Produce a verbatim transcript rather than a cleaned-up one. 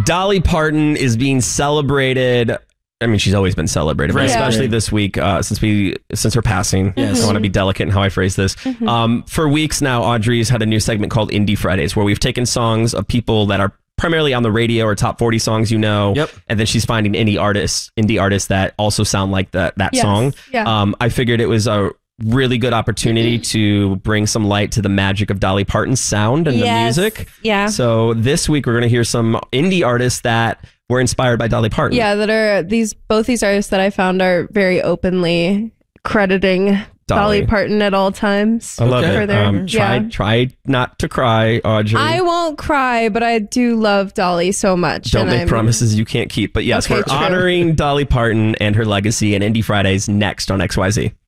Dolly Parton is being celebrated. I mean, she's always been celebrated, but Right. especially Yeah. this week, uh, since we since her passing. Yes. I want to be delicate in how I phrase this. Mm-hmm. Um, for weeks now, Audrey's had a new segment called Indie Fridays, where we've taken songs of people that are primarily on the radio or top forty songs, you know, Yep. and then she's finding indie artists, indie artists that also sound like that that Yes. song. Yeah. Um, I figured it was a really good opportunity to bring some light to the magic of Dolly Parton's sound and Yes. the music. Yeah. So this week we're going to hear some indie artists that were inspired by Dolly Parton. Yeah, that are these both these artists that I found are very openly crediting Dolly, Dolly. Parton at all times. I love for it. their- Um, try yeah. try not to cry, Audrey. I won't cry, but I do love Dolly so much. Don't and make I'm- promises you can't keep. But yes, Okay, we're true. honoring Dolly Parton and her legacy and Indie Fridays next on X Y Z.